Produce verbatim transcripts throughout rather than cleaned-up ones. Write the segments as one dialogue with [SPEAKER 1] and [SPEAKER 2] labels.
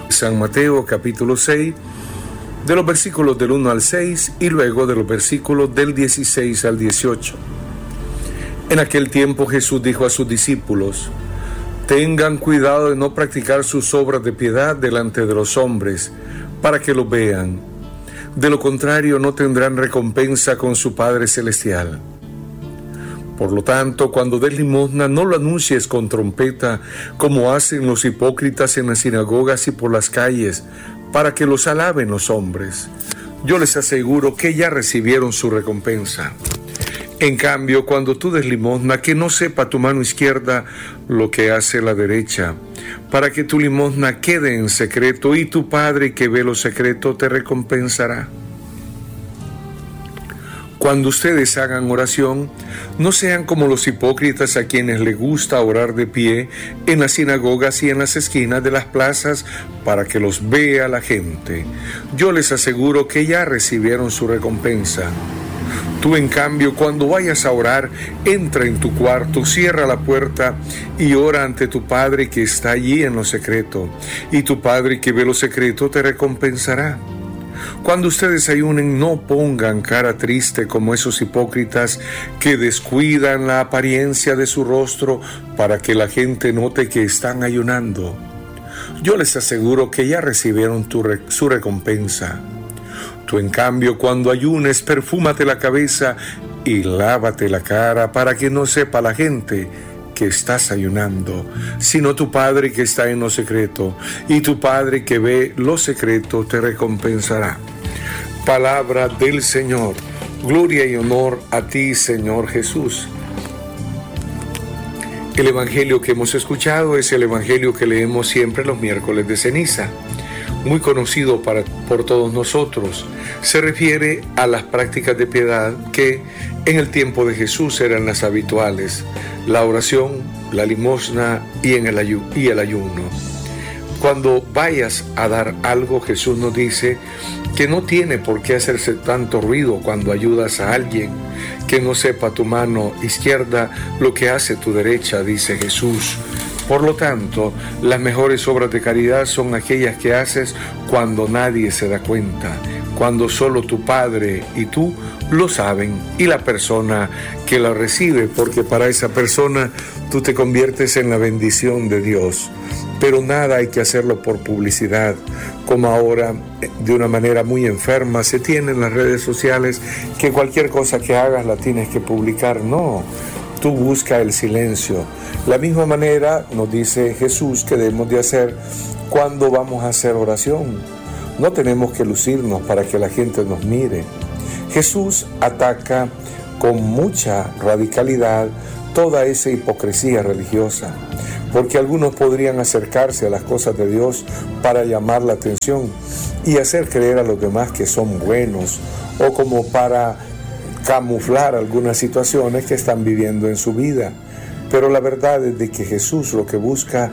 [SPEAKER 1] San Mateo capítulo seis, de los versículos del uno al seis y luego de los versículos del dieciséis al dieciocho. En aquel tiempo Jesús dijo a sus discípulos: tengan cuidado de no practicar sus obras de piedad delante de los hombres, para que los vean. De lo contrario, no tendrán recompensa con su Padre Celestial. Por lo tanto, cuando des limosna, no lo anuncies con trompeta, como hacen los hipócritas en las sinagogas y por las calles, para que los alaben los hombres. Yo les aseguro que ya recibieron su recompensa. En cambio, cuando tú des limosna, que no sepa tu mano izquierda lo que hace la derecha, para que tu limosna quede en secreto, y tu Padre que ve lo secreto te recompensará. Cuando ustedes hagan oración, no sean como los hipócritas a quienes les gusta orar de pie en las sinagogas y en las esquinas de las plazas para que los vea la gente. Yo les aseguro que ya recibieron su recompensa. Tú, en cambio, cuando vayas a orar, entra en tu cuarto, cierra la puerta y ora ante tu Padre que está allí en lo secreto, y tu Padre que ve lo secreto te recompensará. Cuando ustedes ayunen, no pongan cara triste como esos hipócritas que descuidan la apariencia de su rostro para que la gente note que están ayunando. Yo les aseguro que ya recibieron tu re- su recompensa. Tú, en cambio, cuando ayunes, perfúmate la cabeza y lávate la cara para que no sepa la gente que estás ayunando, sino tu Padre que está en lo secreto, y tu Padre que ve lo secreto te recompensará. Palabra del Señor. Gloria y honor a ti, Señor Jesús. El evangelio que hemos escuchado es el evangelio que leemos siempre los miércoles de ceniza, muy conocido para, por todos nosotros. Se refiere a las prácticas de piedad que en el tiempo de Jesús eran las habituales: la oración, la limosna y, en el, ayu- y el ayuno. Cuando vayas a dar algo, Jesús nos dice que no tiene por qué hacerse tanto ruido cuando ayudas a alguien, que no sepa tu mano izquierda lo que hace tu derecha, dice Jesús. Por lo tanto, las mejores obras de caridad son aquellas que haces cuando nadie se da cuenta, cuando solo tu Padre y tú lo saben y la persona que la recibe, porque para esa persona tú te conviertes en la bendición de Dios. Pero nada hay que hacerlo por publicidad, como ahora de una manera muy enferma se tiene en las redes sociales, que cualquier cosa que hagas la tienes que publicar. No, tú busca el silencio. La misma manera nos dice Jesús que debemos de hacer cuando vamos a hacer oración. No tenemos que lucirnos para que la gente nos mire. Jesús ataca con mucha radicalidad toda esa hipocresía religiosa, porque algunos podrían acercarse a las cosas de Dios para llamar la atención y hacer creer a los demás que son buenos, o como para camuflar algunas situaciones que están viviendo en su vida. Pero la verdad es de que Jesús lo que busca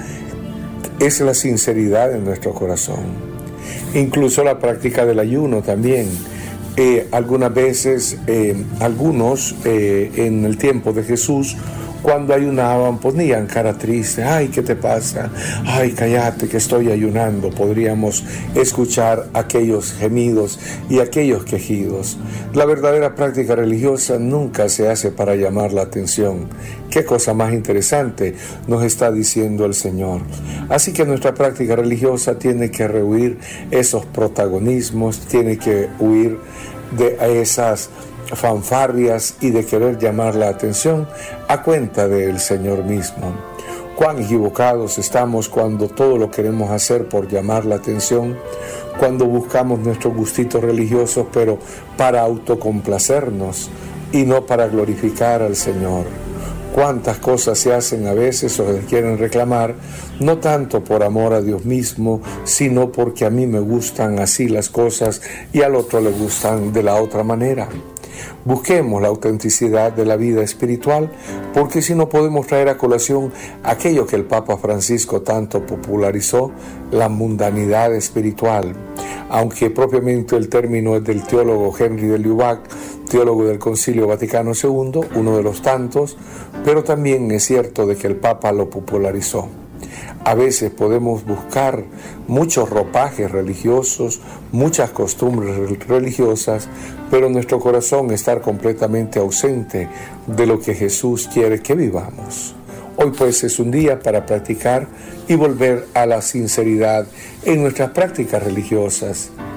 [SPEAKER 1] es la sinceridad en nuestro corazón. Incluso la práctica del ayuno también. Eh, algunas veces, eh, algunos eh, en el tiempo de Jesús, cuando ayunaban, ponían cara triste. Ay, ¿qué te pasa? Ay, cállate que estoy ayunando. Podríamos escuchar aquellos gemidos y aquellos quejidos. La verdadera práctica religiosa nunca se hace para llamar la atención. Qué cosa más interesante nos está diciendo el Señor. Así que nuestra práctica religiosa tiene que rehuir esos protagonismos, tiene que huir de esas fanfarrias y de querer llamar la atención a cuenta del Señor mismo. Cuán equivocados estamos cuando todo lo queremos hacer por llamar la atención, cuando buscamos nuestros gustitos religiosos pero para autocomplacernos y no para glorificar al Señor. Cuántas cosas se hacen a veces o se quieren reclamar, no tanto por amor a Dios mismo, sino porque a mí me gustan así las cosas y al otro le gustan de la otra manera. Busquemos la autenticidad de la vida espiritual, porque si no podemos traer a colación aquello que el Papa Francisco tanto popularizó, la mundanidad espiritual. Aunque propiamente el término es del teólogo Henry de Lubac, teólogo del Concilio Vaticano segundo, uno de los tantos, pero también es cierto de que el Papa lo popularizó. A veces podemos buscar muchos ropajes religiosos, muchas costumbres religiosas, pero nuestro corazón estar completamente ausente de lo que Jesús quiere que vivamos. Hoy pues es un día para practicar y volver a la sinceridad en nuestras prácticas religiosas.